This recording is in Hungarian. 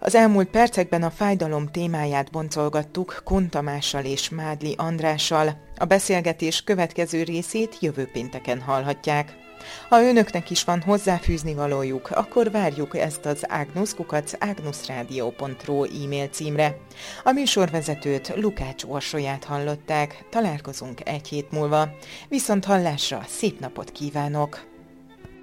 Az elmúlt percekben a fájdalom témáját boncolgattuk Kun Tamással és Mádli Andrással. A beszélgetés következő részét jövő pénteken hallhatják. Ha önöknek is van hozzáfűzni valójuk, akkor várjuk ezt az agnus@agnusradio.ru e-mail címre. A műsorvezetőt, Lukács Orsolyát hallották. Találkozunk egy hét múlva. Viszont hallásra, szép napot kívánok!